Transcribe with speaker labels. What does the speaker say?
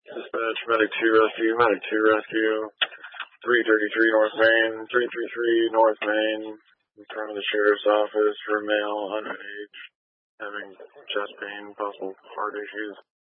Speaker 1: Dispatch, Medic 2 Rescue, 333 North Main, 333 North Main, in front of the Sheriff's Office for a male, underage, having chest pain, possible heart issues.